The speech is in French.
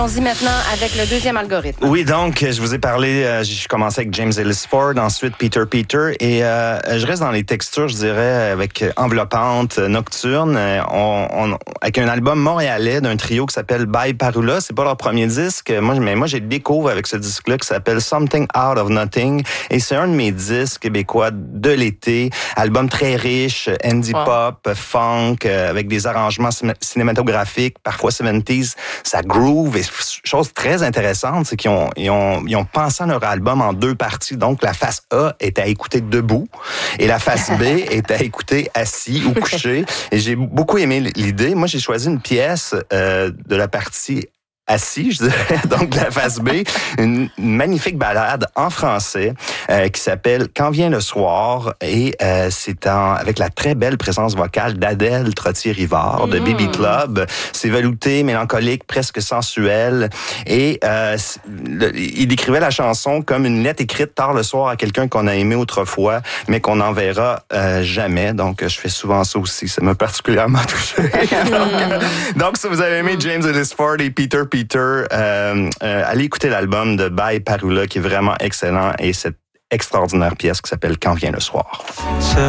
On-y maintenant avec le deuxième algorithme. Oui, donc, je vous ai parlé, j'ai commencé avec James Ellis Ford, ensuite Peter Peter, et je reste dans les textures, je dirais, avec enveloppante, nocturne, avec un album montréalais d'un trio qui s'appelle By Parula. C'est pas leur premier disque, moi, j'ai découvert avec ce disque-là qui s'appelle Something Out of Nothing, et c'est un de mes disques québécois de l'été. Album très riche, indie pop, funk, avec des arrangements cinématographiques, parfois 70s, ça groove, et chose très intéressante, c'est qu'ils ont pensé à leur album en deux parties. Donc, la face A est à écouter debout et la face B est à écouter assis ou couché. Et j'ai beaucoup aimé l'idée. Moi, j'ai choisi une pièce de la partie assis, je dirais, donc la face B, une magnifique ballade en français qui s'appelle « Quand vient le soir » et c'est avec la très belle présence vocale d'Adèle Trottier-Rivard de Baby Club. C'est velouté, mélancolique, presque sensuel et il décrivait la chanson comme une lettre écrite tard le soir à quelqu'un qu'on a aimé autrefois, mais qu'on n'enverra jamais. Donc, je fais souvent ça aussi. Ça m'a particulièrement touché. donc, si vous avez aimé James Ellis Ford et Peter, allez écouter l'album de By Parula qui est vraiment excellent et cette extraordinaire pièce qui s'appelle « Quand vient le soir ».